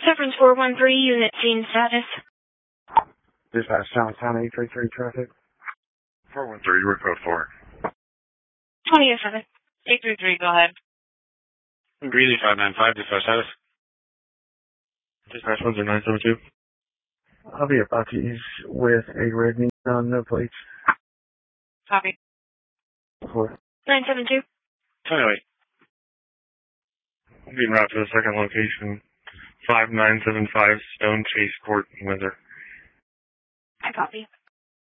Severance 413, unit scene status. Dispatch, Johnstown 833 traffic. 413, you were code 4. 2007. 833, go ahead. Greeley 595, dispatch status. Dispatch 10972. I'll be about to use with a red Nissan, no plates. Copy. 4. 972. 28. Being route to the second location, 5975 Stone Chase Court, Windsor. I copy.